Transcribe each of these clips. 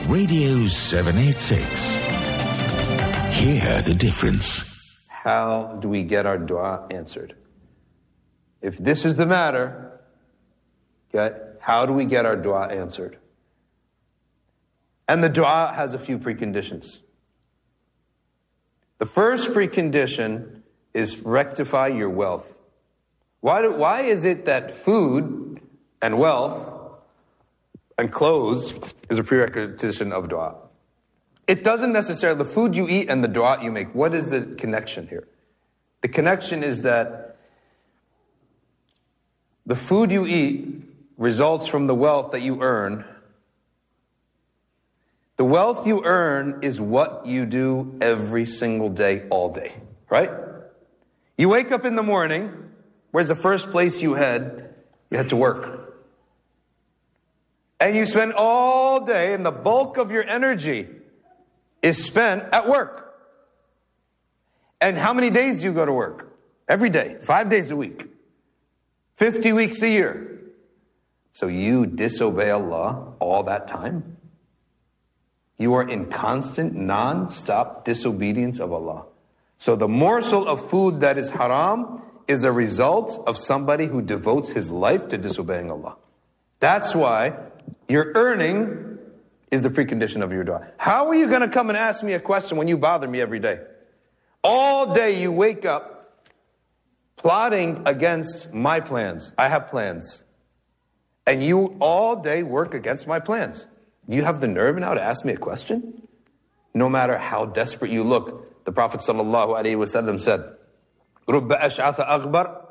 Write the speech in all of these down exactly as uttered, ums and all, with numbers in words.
Radio seven eighty-six. Hear the difference. How do we get our dua answered? If this is the matter, okay, how do we get our dua answered? And the dua has a few preconditions. The first precondition is rectify your wealth. Why, do, why is it that food and wealth and clothes is a prerequisite of dua? It doesn't necessarily, the food you eat and the dua you make, what is the connection here? The connection is that the food you eat results from the wealth that you earn. The wealth you earn is what you do every single day, all day, right? You wake up in the morning, where's the first place you head? You head to work. And you spend all day, and the bulk of your energy is spent at work. And how many days do you go to work? Every day, five days a week, fifty weeks a year. So you disobey Allah all that time? You are in constant, non-stop disobedience of Allah. So the morsel of food that is haram is a result of somebody who devotes his life to disobeying Allah. That's why your earning is the precondition of your dua. How are you going to come and ask me a question when you bother me every day? All day you wake up plotting against my plans. I have plans. And you all day work against my plans. You have the nerve now to ask me a question? No matter how desperate you look, the Prophet sallallahu alaihi wasallam said, "Rubba ash'atha aghbar."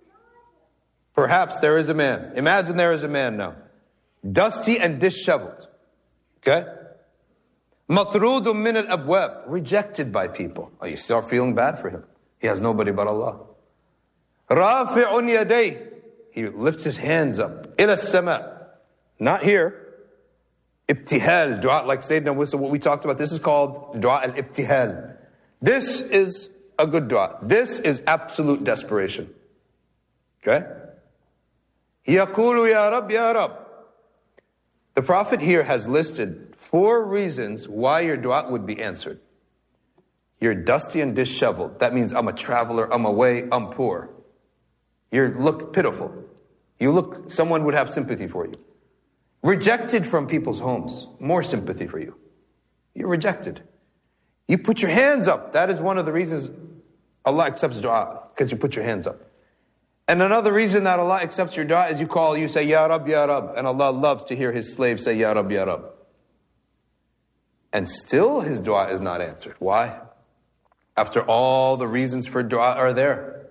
Perhaps there is a man. Imagine there is a man now, dusty and disheveled. Okay? Matrudun min al-abwab, rejected by people. Oh, you start feeling bad for him. He has nobody but Allah. Rafi'un yaday, he lifts his hands up. Ila as-sama, not here. Ibtihal, dua like Sayyidina Musa, what we talked about. This is called dua al-ibtihal. This is a good dua. This is absolute desperation. Okay? Yaqulu ya Rab, ya Rab. The Prophet here has listed four reasons why your dua would be answered. You're dusty and disheveled. That means I'm a traveler, I'm away, I'm poor. You look pitiful. You look, someone would have sympathy for you. Rejected from people's homes, more sympathy for you. You're rejected. You put your hands up. That is one of the reasons Allah accepts dua, because you put your hands up. And another reason that Allah accepts your dua is you call, you say, Ya Rab, Ya Rab. And Allah loves to hear His slaves say, Ya Rab, Ya Rab. And still His dua is not answered. Why? After all the reasons for dua are there.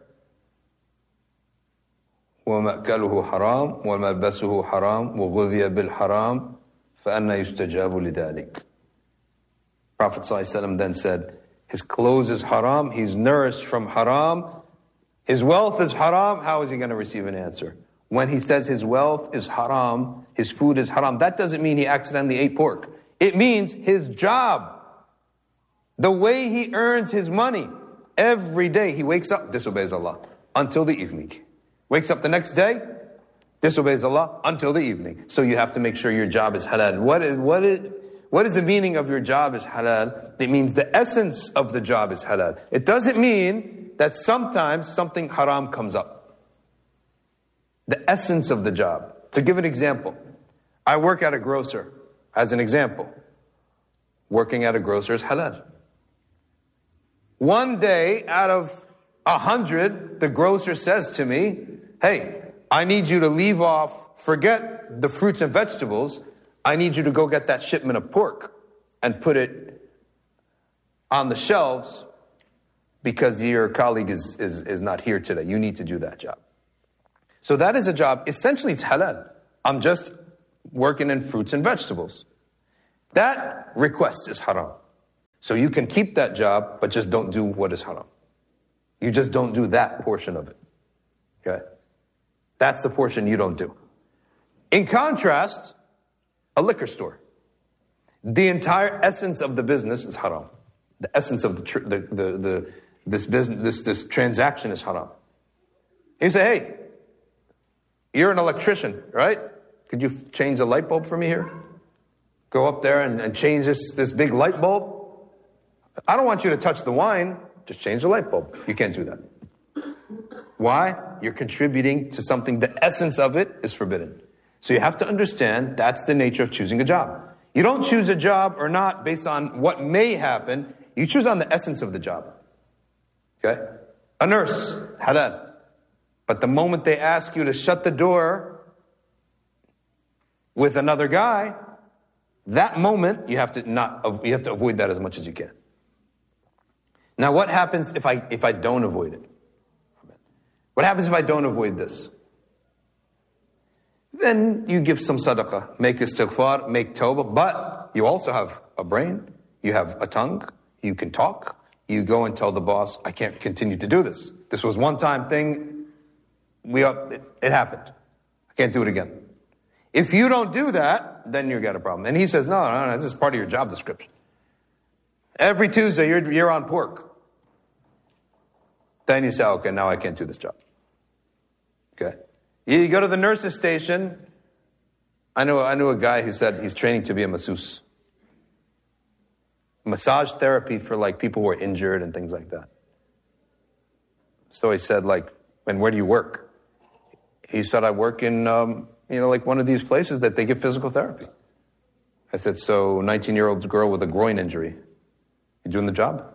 وَمَأْكَلُهُ حَرَامٌ وَمَلْبَسُهُ حَرَامٌ وَغُذِيَ بِالْحَرَامِ فَأَنَّا يُسْتَجَابُ لِذَلِكَ. Prophet ﷺ then said, his clothes is haram, he's nourished from haram, his wealth is haram, how is he going to receive an answer? When he says his wealth is haram, his food is haram, that doesn't mean he accidentally ate pork. It means his job, the way he earns his money, every day he wakes up, disobeys Allah, until the evening. Wakes up the next day, disobeys Allah, until the evening. So you have to make sure your job is halal. What is, what is, what is the meaning of your job is halal? It means the essence of the job is halal. It doesn't mean that sometimes something haram comes up. The essence of the job. To give an example, I work at a grocer. As an example, working at a grocer is halal. One day out of a hundred, the grocer says to me, hey, I need you to leave off, forget the fruits and vegetables. I need you to go get that shipment of pork and put it on the shelves because your colleague is, is, is not here today. You need to do that job. So that is a job. Essentially, it's halal. I'm just working in fruits and vegetables. That request is haram. So you can keep that job, but just don't do what is haram. You just don't do that portion of it. Okay? That's the portion you don't do. In contrast, a liquor store. The entire essence of the business is haram. The essence of the, tr- the, the, the this business, this, this transaction is haram. You say, hey, you're an electrician, right? Could you change the light bulb for me here? go up there and, and change this, this big light bulb. I don't want you to touch the wine. Just change the light bulb. You can't do that. Why? You're contributing to something. The essence of it is forbidden. So you have to understand that's the nature of choosing a job. You don't choose a job or not based on what may happen. You choose on the essence of the job. Okay? A nurse, halal. But the moment they ask you to shut the door with another guy, that moment you have to not you have to avoid that as much as you can. Now, what happens if I if I don't avoid it? What happens if I don't avoid this? Then you give some sadaqah, make istighfar, make tawbah, but you also have a brain, you have a tongue, you can talk, you go and tell the boss, I can't continue to do this. This was one time thing, we it, it happened. I can't do it again. If you don't do that, then you've got a problem. And he says, no, no, no, this is part of your job description. Every Tuesday you're, you're on pork. Then you say, okay, now I can't do this job. Okay. You go to the nurse's station. I know, I knew a guy who said he's training to be a masseuse. Massage therapy for like people who are injured and things like that. So he said, like, and where do you work? He said, I work in, um, you know, like one of these places that they give physical therapy. I said, so nineteen-year-old girl with a groin injury, you doing the job?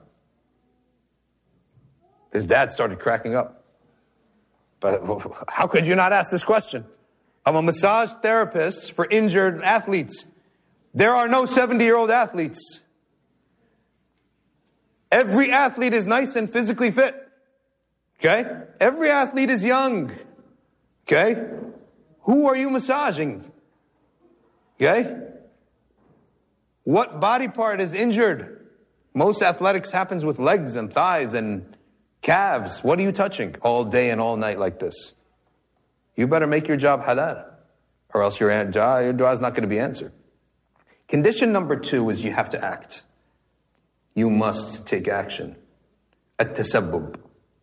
His dad started cracking up. But how could you not ask this question? I'm a massage therapist for injured athletes. There are no seventy-year-old athletes. Every athlete is nice and physically fit. Okay? Every athlete is young. Okay? Who are you massaging? Okay? What body part is injured? Most athletics happens with legs and thighs and calves. What are you touching all day and all night like this? You better make your job halal, or else your dua, your dua is not going to be answered. Condition number two is you have to act. You must take action. At-tasabbub.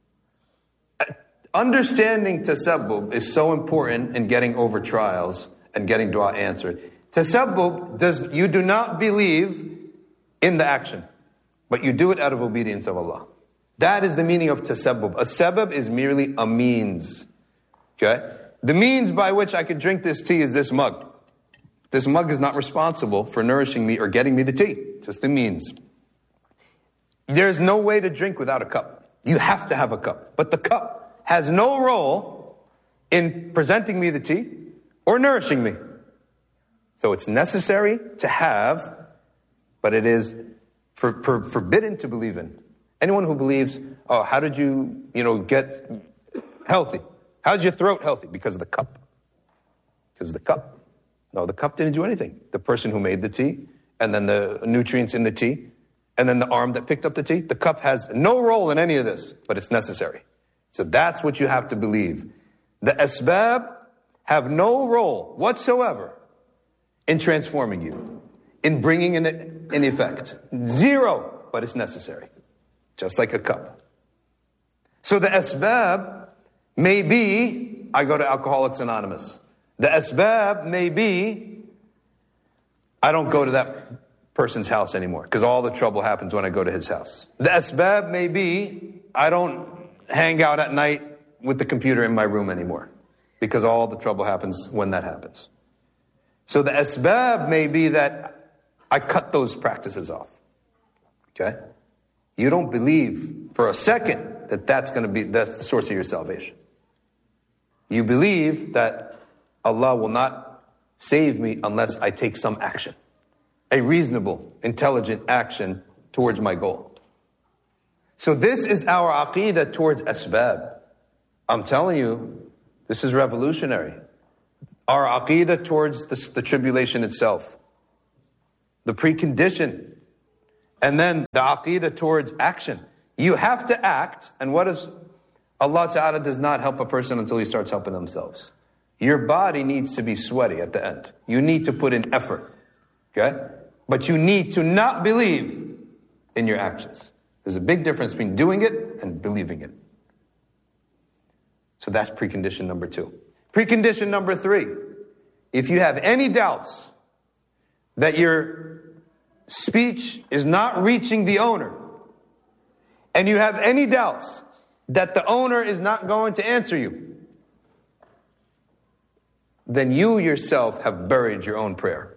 Understanding tasabbub is so important in getting over trials and getting dua answered. Tasabbub does, you do not believe in the action, but you do it out of obedience of Allah. That is the meaning of tasabbub. A sabab is merely a means. Okay? The means by which I could drink this tea is this mug. This mug is not responsible for nourishing me or getting me the tea. Just the means. There's no way to drink without a cup. You have to have a cup. But the cup has no role in presenting me the tea or nourishing me. So it's necessary to have, but it is for, for, forbidden to believe in. Anyone who believes, oh, how did you, you know, get healthy? How did your throat healthy? Because of the cup. Because of the cup. No, the cup didn't do anything. The person who made the tea, and then the nutrients in the tea, and then the arm that picked up the tea. The cup has no role in any of this, but it's necessary. So that's what you have to believe. The asbab have no role whatsoever in transforming you, in bringing in an effect. Zero, but it's necessary. Just like a cup. So the asbab may be, I go to Alcoholics Anonymous. The asbab may be, I don't go to that person's house anymore because all the trouble happens when I go to his house. The asbab may be, I don't hang out at night with the computer in my room anymore because all the trouble happens when that happens. So the asbab may be that I cut those practices off. Okay? You don't believe for a second that that's going to be, that's the source of your salvation. You believe that Allah will not save me unless I take some action. A reasonable, intelligent action towards my goal. So this is our aqeedah towards asbab. I'm telling you, this is revolutionary. Our aqeedah towards the, the tribulation itself. The precondition. And then the aqeedah towards action. You have to act. And what is, Allah Ta'ala does not help a person until he starts helping themselves. Your body needs to be sweaty at the end. You need to put in effort. Okay? But you need to not believe in your actions. There's a big difference between doing it and believing it. So that's precondition number two. Precondition number three. If you have any doubts that your speech is not reaching the owner, and you have any doubts that the owner is not going to answer you, then you yourself have buried your own prayer.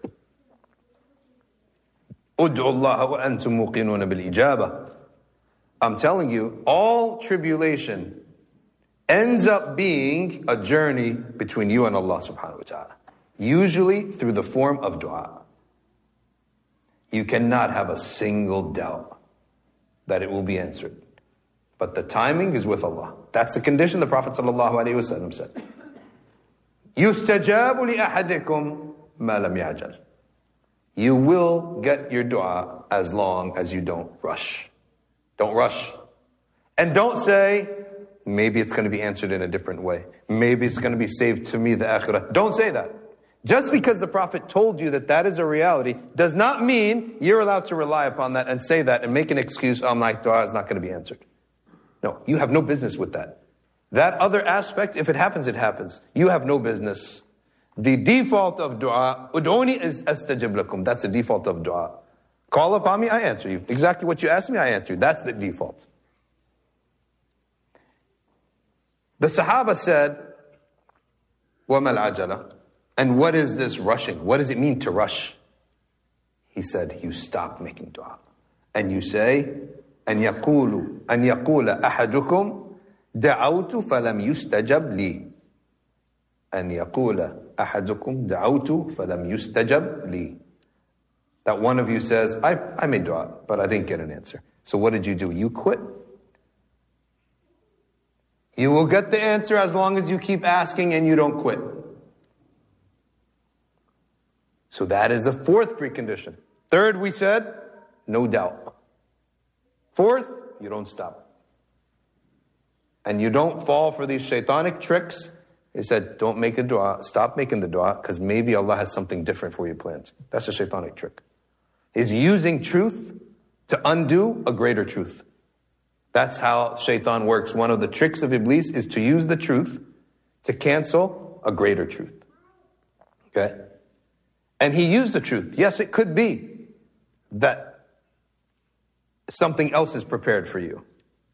Ud'u Allah wa antum muqinuna bil ijaba. I'm telling you, all tribulation ends up being a journey between you and Allah subhanahu wa ta'ala. Usually through the form of dua. You cannot have a single doubt that it will be answered. But the timing is with Allah. That's the condition the Prophet sallallahu alaihi wasallam said. يُسْتَجَابُ لِأَحَدِكُمْ مَا لَمْ يَعْجَلْ. You will get your dua as long as you don't rush. Don't rush. And don't say, maybe it's going to be answered in a different way. Maybe it's going to be saved to me, the akhirah. Don't say that. Just because the Prophet told you that that is a reality does not mean you're allowed to rely upon that and say that and make an excuse, oh, my dua is not going to be answered. No, you have no business with that. That other aspect, if it happens, it happens. You have no business. The default of dua, ud'uni is astajib lakum. That's the default of dua. Call upon me, I answer you. Exactly what you asked me, I answer you. That's the default. The Sahaba said, وَمَا الْعَجَلَةِ? And what is this rushing? What does it mean to rush? He said, you stop making dua. And you say, أَنْ يَقُولُ أَنْ يَقُولَ أَحَدُكُمْ دَعَوْتُ فَلَمْ يُسْتَجَبْ لِي. أَنْ يَقُولَ أَحَدُكُمْ دَعَوْتُ فَلَمْ يُسْتَجَبْ لِي. That one of you says, I, I made dua, but I didn't get an answer. So what did you do? You quit. You will get the answer as long as you keep asking and you don't quit. So that is the fourth precondition. Third, we said, no doubt. Fourth, you don't stop. And you don't fall for these shaitanic tricks. He said, don't make a dua, stop making the dua, because maybe Allah has something different for you planned. That's a shaitanic trick. He's using truth to undo a greater truth. That's how shaitan works. One of the tricks of Iblis is to use the truth to cancel a greater truth. Okay? And he used the truth. Yes, it could be that something else is prepared for you.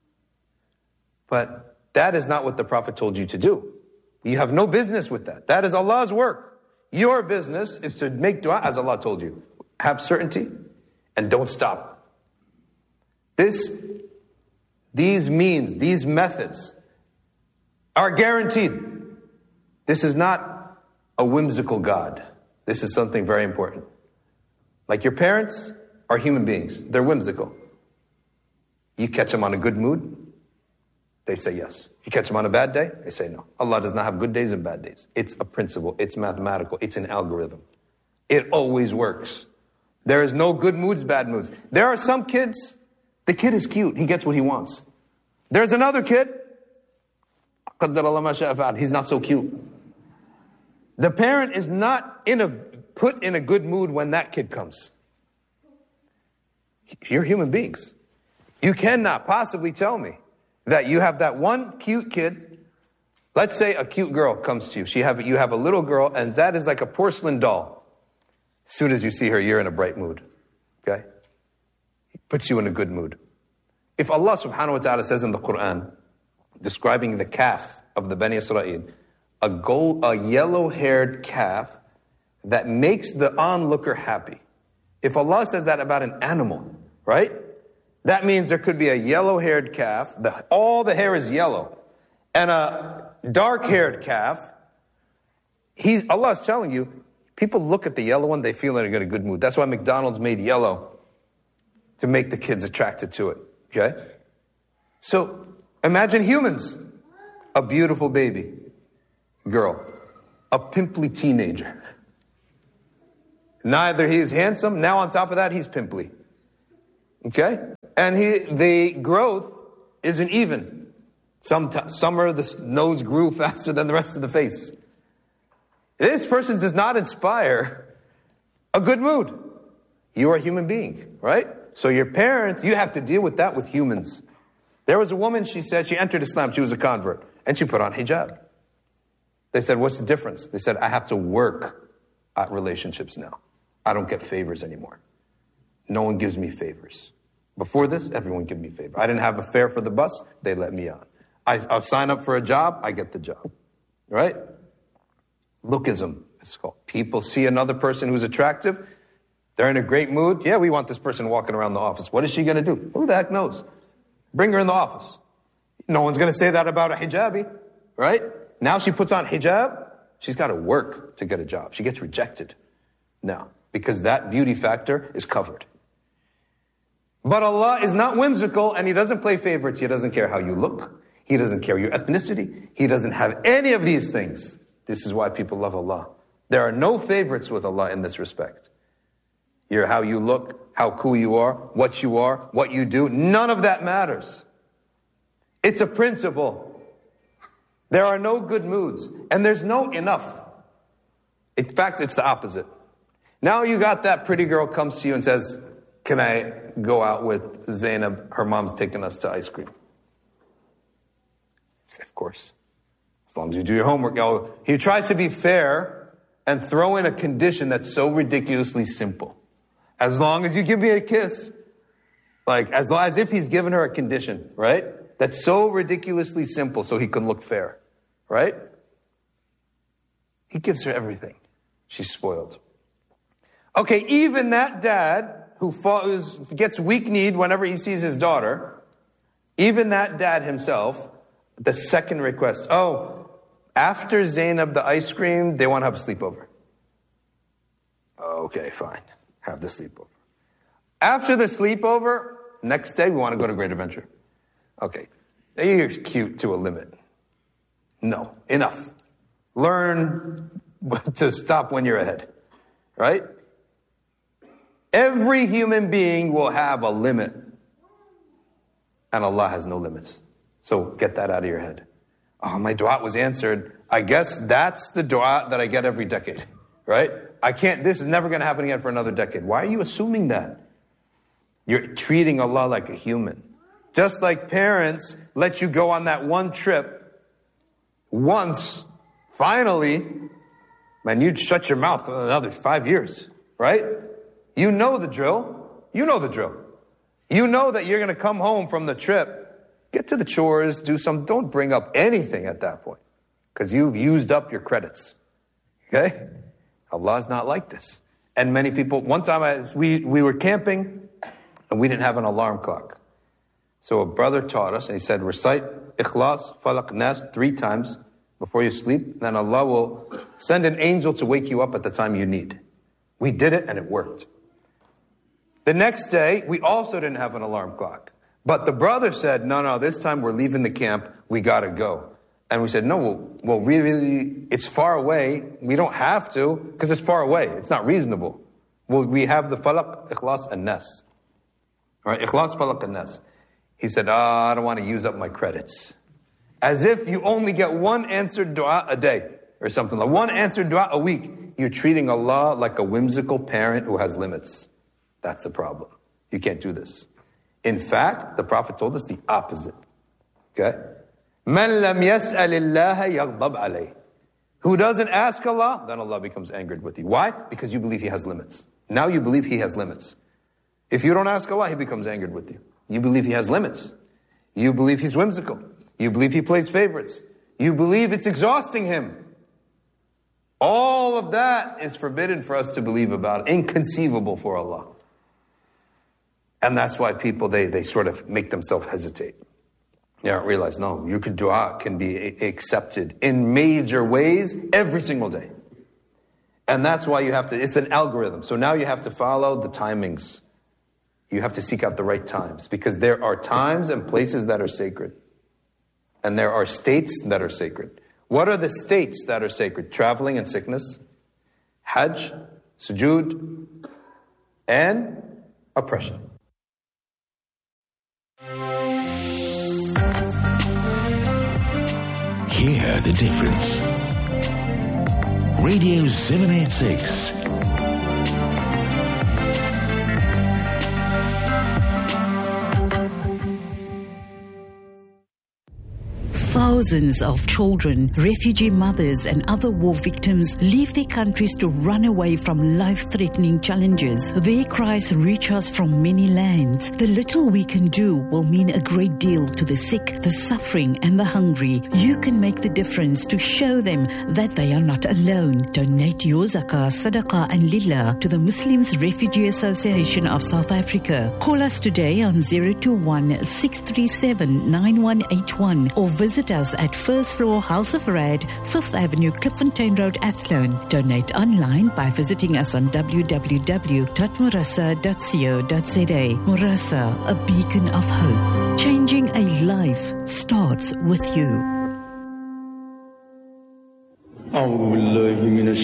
But that is not what the Prophet told you to do. You have no business with that. That is Allah's work. Your business is to make dua as Allah told you. Have certainty and don't stop. This, these means, these methods are guaranteed. This is not a whimsical God. This is something very important. Like your parents are human beings. They're whimsical. You catch them on a good mood, they say yes. You catch them on a bad day, they say no. Allah does not have good days and bad days. It's a principle. It's mathematical. It's an algorithm. It always works. There is no good moods, bad moods. There are some kids, the kid is cute. He gets what he wants. There's another kid, he's not so cute. The parent is not in a put in a good mood when that kid comes. You're human beings. You cannot possibly tell me that you have that one cute kid. Let's say a cute girl comes to you. She have you have a little girl, and that is like a porcelain doll. As soon as you see her, you're in a bright mood. Okay? It puts you in a good mood. If Allah subhanahu wa ta'ala says in the Quran, describing the calf of the Bani Israel, a gold, a yellow-haired calf that makes the onlooker happy. If Allah says that about an animal, right? That means there could be a yellow-haired calf, the, all the hair is yellow, and a dark-haired calf. He's, Allah is telling you, people look at the yellow one, they feel in a good mood. That's why McDonald's made yellow, to make the kids attracted to it. Okay? So, imagine humans. A beautiful baby girl, a pimply teenager. Neither he is handsome, now on top of that, he's pimply. Okay? And he, the growth isn't even. Some, summer the nose grew faster than the rest of the face. This person does not inspire a good mood. You are a human being, right? So your parents, you have to deal with that with humans. There was a woman, she said, she entered Islam, she was a convert, and she put on hijab. They said, what's the difference? They said, I have to work at relationships now. I don't get favors anymore. No one gives me favors. Before this, everyone gave me favors. I didn't have a fare for the bus, they let me on. I, I'll sign up for a job, I get the job. Right? Lookism, it's called. People see another person who's attractive, they're in a great mood. Yeah, we want this person walking around the office. What is she going to do? Who the heck knows? Bring her in the office. No one's going to say that about a hijabi, right? Now she puts on hijab, she's got to work to get a job. She gets rejected now because that beauty factor is covered. But Allah is not whimsical and He doesn't play favorites. He doesn't care how you look. He doesn't care your ethnicity. He doesn't have any of these things. This is why people love Allah. There are no favorites with Allah in this respect. You're how you look, how cool you are, what you are, what you do. None of that matters. It's a principle. There are no good moods, and there's no enough. In fact, it's the opposite. Now you got that pretty girl comes to you and says, can I go out with Zainab? Her mom's taking us to ice cream. I say, of course. As long as you do your homework. Oh, he tries to be fair and throw in a condition that's so ridiculously simple. As long as you give me a kiss. Like, as, as if he's given her a condition, right? That's so ridiculously simple so he can look fair, right? He gives her everything. She's spoiled. Okay, even that dad who falls, gets weak-kneed whenever he sees his daughter, even that dad himself, the second request, oh, after Zainab the ice cream, they want to have a sleepover. Okay, fine. Have the sleepover. After the sleepover, next day we want to go to Great Adventure. Okay, you're cute to a limit. No, enough. Learn to stop when you're ahead, right? Every human being will have a limit. And Allah has no limits. So get that out of your head. Oh, my dua was answered. I guess that's the dua that I get every decade, right? I can't, this is never going to happen again for another decade. Why are you assuming that? You're treating Allah like a human. Just like parents let you go on that one trip once, finally, man, you'd shut your mouth for another five years, right? You know the drill. You know the drill. You know that you're going to come home from the trip, get to the chores, do some, don't bring up anything at that point because you've used up your credits. Okay? Allah's not like this. And many people, one time I, we, we were camping and we didn't have an alarm clock. So a brother taught us and he said, recite Ikhlas, Falaq, Nas three times before you sleep. Then Allah will send an angel to wake you up at the time you need. We did it and it worked. The next day, we also didn't have an alarm clock. But the brother said, no, no, this time we're leaving the camp. We got to go. And we said, no, well, well, we really, it's far away. We don't have to because it's far away. It's not reasonable. Well, we have the Falaq, Ikhlas, and Nas. All right, Ikhlas, Falaq, and Nas. He said, ah, oh, I don't want to use up my credits. As if you only get one answered dua a day or something like one answered dua a week. You're treating Allah like a whimsical parent who has limits. That's the problem. You can't do this. In fact, the Prophet told us the opposite. Okay? Man lam yas'alillaha yaghdab alayh. Who doesn't ask Allah, then Allah becomes angered with you. Why? Because you believe He has limits. Now you believe He has limits. If you don't ask Allah, He becomes angered with you. You believe He has limits. You believe He's whimsical. You believe He plays favorites. You believe it's exhausting Him. All of that is forbidden for us to believe about. Inconceivable for Allah. And that's why people, they, they sort of make themselves hesitate. They don't realize, no, your dua can be accepted in major ways every single day. And that's why you have to, it's an algorithm. So now you have to follow the timings. You have to seek out the right times. Because there are times and places that are sacred. And there are states that are sacred. What are the states that are sacred? Traveling and sickness, Hajj, sujood, and oppression. Hear the difference. Radio seven eighty-six. Thousands of children, refugee mothers and other war victims leave their countries to run away from life-threatening challenges. Their cries reach us from many lands. The little we can do will mean a great deal to the sick, the suffering and the hungry. You can make the difference to show them that they are not alone. Donate your zakah, sadaqah and lillah to the Muslims Refugee Association of South Africa. Call us today on zero two one, six three seven, nine one eight one or visit us at first floor House of Rad, fifth Avenue, Klipfontein Road, Athlone. Donate online by visiting us on w w w dot murasa dot co dot za. Murasa, a beacon of hope. Changing a life starts with you.